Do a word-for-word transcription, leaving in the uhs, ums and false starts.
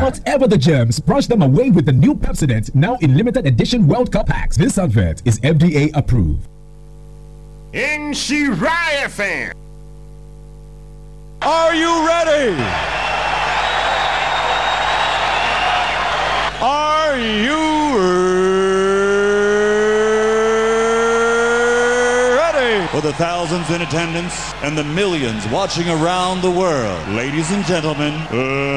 Whatever the germs, brush them away with the new Pepsodent, now in limited edition World Cup packs. This advert is F D A approved. In Shiraya fan. Are you ready? Are you ready? For the thousands in attendance and the millions watching around the world, ladies and gentlemen, uh